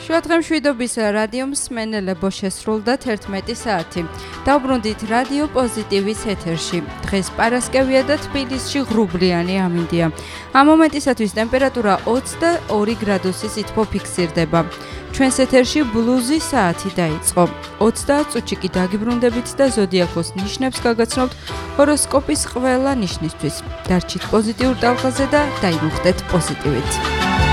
შუადღემშვიდობის რადიო მსმენელებო შესრულდა 11 საათი. დავბრუნდით რადიო პოზიტივის ეთერში. დღეს პარასკევია და თბილისში ღრუბლიანი ამინდია. ამ მომენტისათვის ტემპერატურა 22 გრადუსი სითბო ფიქსირდება. ჩვენს ეთერში ბლუზის საათი დაიწყო. 30 წუთში კი დაგიბრუნდებით და ზოდიაქოს ნიშნებს გაგაცნობთ ჰოროსკოპის ყველა ნიშნისთვის. დარჩით პოზიტიურ ტალღაზე და დაიმუხტეთ პოზიტივით.